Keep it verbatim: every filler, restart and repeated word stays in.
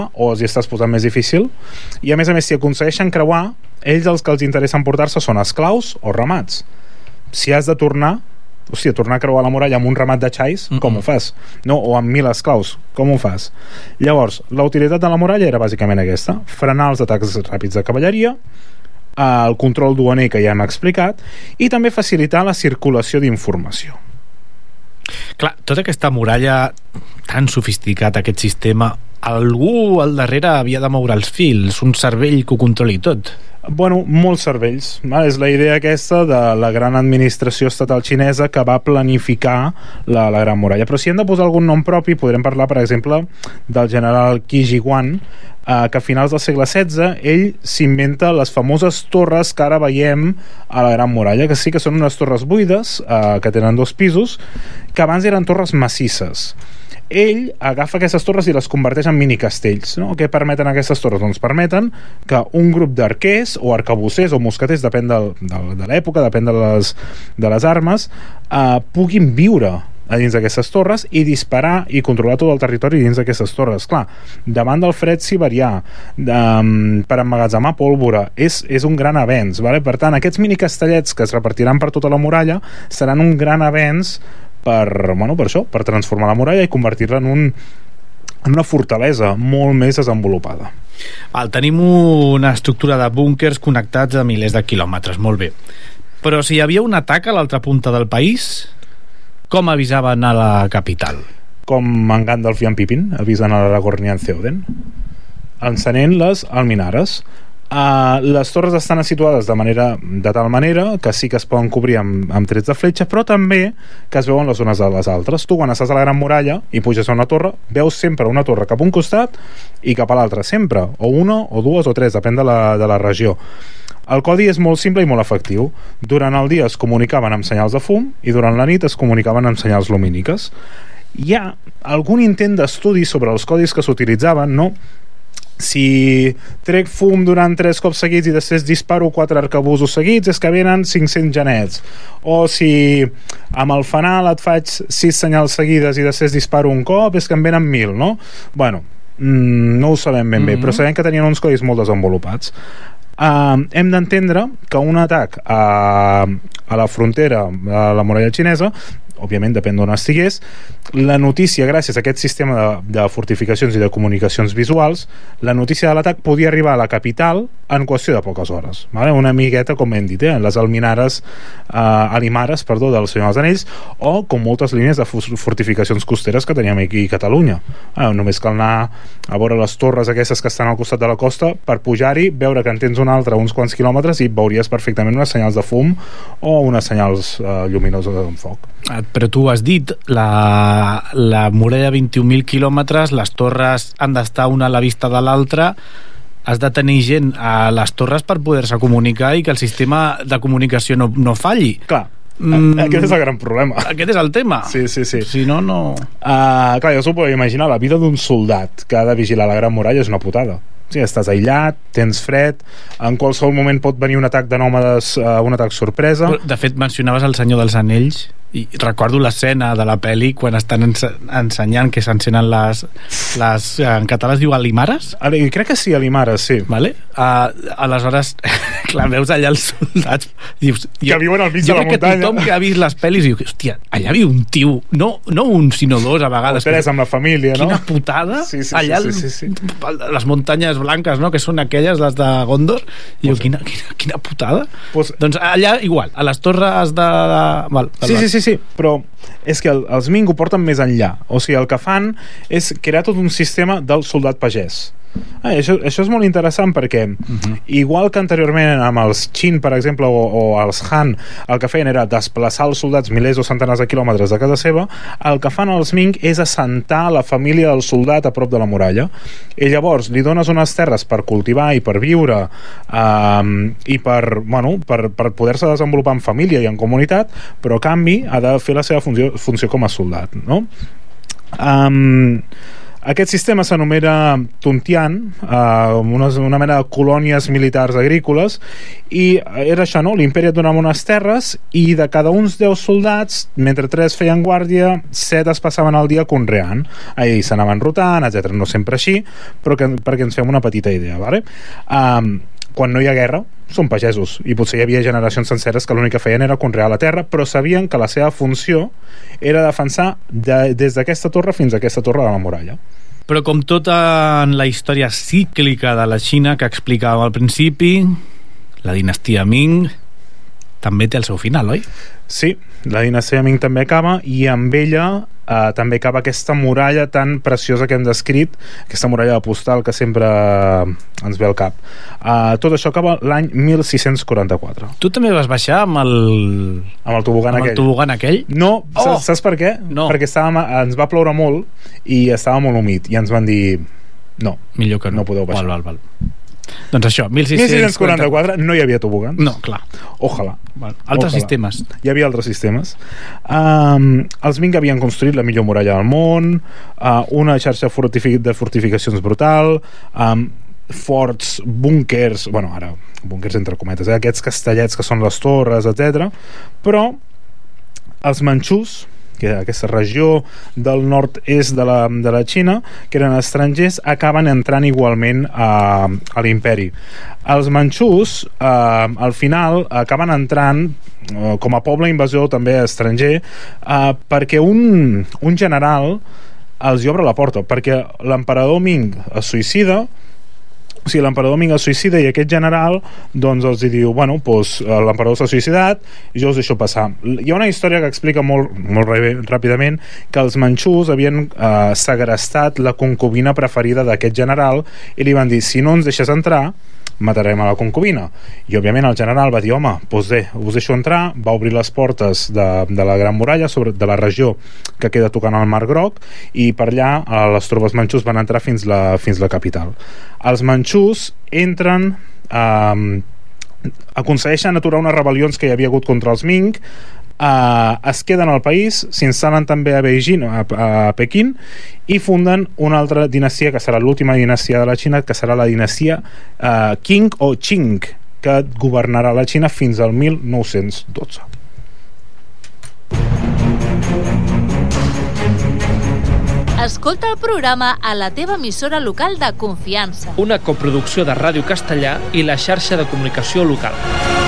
o si estàs posant més difícil, i a més a més si aconsegueixen creuar, ells els que els interessa emportar-se són esclaus o ramats. Si has de tornar, hòstia, tornar a creuar la muralla amb un ramat de xais, mm-hmm. com ho fas? No, o amb mil esclaus, com ho fas? Llavors, la utilitat de la muralla era bàsicament aquesta: frenar els atacs ràpids de cavalleria, el control duaner que ja hem explicat, i també facilitar la circulació d'informació. Clar, tota aquesta muralla tan sofisticat, aquest sistema, algú al darrere havia de moure els fils, un cervell que ho controli tot. Bueno, molts cervells. És la idea aquesta de la gran administració estatal xinesa que va planificar la, la Gran Muralla. Però si hem de posar algun nom propi, podrem parlar, per exemple, del general Qi Jiguan, eh, que a finals del segle setze ell s'inventa les famoses torres que ara veiem a la Gran Muralla, que sí que són unes torres buides, eh, que tenen dos pisos, que abans eren torres massisses. Ell agafa aquestes torres i les converteix en minicastells, no? Què permeten aquestes torres? Doncs permeten que un grup d'arquers o arcabussers o mosqueters, depèn del, del, de l'època, depèn de les, de les armes, eh, puguin viure a dins d'aquestes torres i disparar i controlar tot el territori dins d'aquestes torres. Clar, davant del fred siberià, de, per emmagatzemar pólvora, és, és un gran avenç, vale? Per tant, aquests minicastellets que es repartiran per tota la muralla seran un gran avenç per, bueno, per això, per transformar la muralla i convertir-la en, un, en una fortalesa molt més desenvolupada. Val, tenim una estructura de búnkers connectats a milers de quilòmetres, molt bé. Però si hi havia un atac a l'altra punta del país, com avisaven a la capital? Com en Gandalf i en Pippin avisen a l'Aragorn i en Theoden, encenent les alminares. Uh, les torres estan situades de manera de tal manera que sí que es poden cobrir amb, amb trets de fletxa, però també que es veuen les unes de les altres. Tu quan estàs a la Gran Muralla i puges a una torre, veus sempre una torre cap a un costat i cap a l'altre, sempre, o una, o dues, o tres, depèn de la, de la regió. El codi és molt simple i molt efectiu. Durant el dia es comunicaven amb senyals de fum i durant la nit es comunicaven amb senyals lumíniques. Hi ha algun intent d'estudi sobre els codis que s'utilitzaven, no? Si trec fum durant tres cops seguits i després disparo quatre arcabusos seguits, és que venen cinc-cents genets. O si amb el fanal et faig sis senyals seguides i després disparo un cop, és que en venen mil, no? Bueno, mmm, no ho sabem ben bé, mm-hmm. però sabem que tenien uns codis molt desenvolupats. Uh, hem d'entendre que un atac a, a la frontera de la muralla xinesa, òbviament depèn d'on estigués, la notícia, gràcies a aquest sistema de, de fortificacions i de comunicacions visuals, la notícia de l'atac podia arribar a la capital en qüestió de poques hores, vale? Una miqueta com hem dit, eh? Les alminares eh, alimares, perdó, del Senyor dels Anells, o com moltes línies de fortificacions costeres que teníem aquí a Catalunya. Eh, només cal anar a veure les torres aquestes que estan al costat de la costa per pujar-hi, veure que en tens una altra uns quants quilòmetres i veuries perfectament unes senyals de fum o unes senyals eh, lluminoses en foc. Però tu has dit la, la muralla de vint-i-un mil quilòmetres, les torres han d'estar una a la vista de l'altra, has de tenir gent a les torres per poder-se comunicar i que el sistema de comunicació no, no falli. Clar, mm, aquest és el gran problema. Aquest és el tema. Sí, sí, sí. Si no, no... Uh, clar, ja s'ho podeu imaginar, la vida d'un soldat que ha de vigilar la Gran Muralla és una putada. Sí, estàs aïllat, tens fred, en qualsevol moment pot venir un atac de nòmades, uh, un atac sorpresa. De fet, mencionaves el Senyor dels Anells i recordo l'escena de la pel·li quan estan ens ensenyant que s'encenen les, les en català es diu alimares? Crec que sí, alimares, sí. Vale? Uh, aleshores clar, veus allà els soldats dius, que jo, viuen al mig de la muntanya. Jo crec que tothom que ha vist les pel·lis diu, hòstia, allà viu un tio, no, no un sinó dos a vegades, o tres amb la família, no? Quina putada, sí, sí, allà sí, sí, sí, sí. les muntanyes blanques, no? Que són aquelles, les de Gondor, i diu, quina, quina, quina putada. Pues... doncs allà igual, a les torres de... Val, sí, sí, sí, sí, però és que el, els Ming ho porten més enllà. O sigui, el que fan és crear tot un sistema del soldat pagès. Ah, això, això és molt interessant perquè uh-huh. igual que anteriorment amb els Qin, per exemple, o, o els Han, el que feien era desplaçar els soldats milers o centenars de quilòmetres de casa seva, el que fan els Ming és assentar la família del soldat a prop de la muralla, i llavors li dones unes terres per cultivar i per viure um, i per, bueno, per, per poder-se desenvolupar en família i en comunitat, però a canvi ha de fer la seva funció, funció com a soldat, no? Um, Aquest sistema s'anomena Tuntian, eh, una, una mena de colònies militars agrícoles, i era això, no? L'imperi et donava unes terres i de cada uns deu soldats, mentre tres feien guàrdia, set es passaven el dia conreant. Ahir s'anaven rotant, etcètera. No sempre així, però que, perquè ens fem una petita idea, vale? Um, quan no hi ha guerra, són pagesos, i potser hi havia generacions senceres que l'únic que feien era conrear la terra, però sabien que la seva funció era defensar de, des d'aquesta torre fins a aquesta torre de la muralla. Però com tota en la història cíclica de la Xina que explicàvem al principi, la dinastia Ming també té el seu final, oi? Sí, la dinastia Ming també acaba, i amb ella eh, també acaba aquesta muralla tan preciosa que hem descrit, aquesta muralla de postal que sempre ens ve al cap. Eh, tot això acaba l'any mil sis-cents quaranta-quatre. Tu també vas baixar amb el... Amb el tobogan amb aquell. el tobogan aquell? No, oh! saps, saps per què? No. Perquè estàvem, ens va ploure molt i estava molt humit, i ens van dir no, millor que no, no podeu baixar. Val, val, val. Doncs això, mil sis-cents quaranta-quatre no hi havia tobogans. No, clar. Ojalà. Val. Altres Ojalà. Sistemes. Hi havia altres sistemes. Um, els Ming havien construït la millor muralla del món, uh, una xarxa fortific de fortificacions brutal, um, forts, búnkers, bueno, ara búnkers entre cometes, eh? Aquests castellets que són les torres, etcètera. Però els manxús, que aquesta regió del nord-est de la, de la Xina, que eren estrangers, acaben entrant igualment a, a l'imperi. Els manxús, eh, al final, acaben entrant eh, com a poble invasor també estranger, eh, perquè un, un general els hi obre la porta, perquè l'emperador Ming es suïcida. O sigui, l'emperador Ming es suïcida i aquest general doncs els diu, bueno, doncs l'emperador s'ha suïcidat i jo us deixo passar. Hi ha una història que explica molt, molt ràpidament que els manxús havien eh, segrestat la concubina preferida d'aquest general i li van dir, si no ens deixes entrar matarem a la concubina. I òbviament el general va dir, home, doncs bé, us deixo entrar, va obrir les portes de, de la Gran Muralla, sobre, de la regió que queda tocant al Mar Groc, i per allà eh, les tropes manxús van entrar fins la, fins la capital. Els manxús entren, eh, aconsegueixen aturar unes rebel·lions que hi havia hagut contra els Ming, Uh, es queden al país, s'instal·len també a Beijing, a, a Pequín, i funden una altra dinastia que serà l'última dinastia de la Xina, que serà la dinastia uh, Qing o Qing, que governarà la Xina fins al mil nou-cents dotze. Escolta el programa a la teva emissora local de confiança. Una coproducció de Ràdio Castellà i la xarxa de comunicació local.